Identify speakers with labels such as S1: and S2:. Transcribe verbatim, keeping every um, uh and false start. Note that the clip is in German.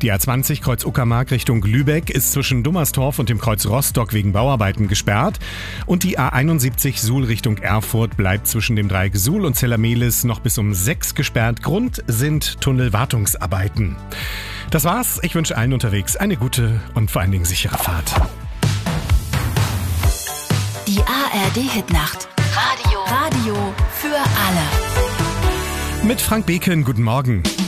S1: Die A zwanzig Kreuz Uckermark Richtung Lübeck ist zwischen Dummerstorf und dem Kreuz Rostock wegen Bauarbeiten gesperrt. Und die A einundsiebzig Suhl Richtung Erfurt bleibt zwischen dem Dreieck Suhl und Zellermehlis noch bis um sechs gesperrt. Grund sind Tunnelwartungsarbeiten. Das war's. Ich wünsche allen unterwegs eine gute und vor allen Dingen sichere Fahrt.
S2: Die A R D-Hitnacht. Radio. Radio für alle.
S1: Mit Frank Beken, guten Morgen.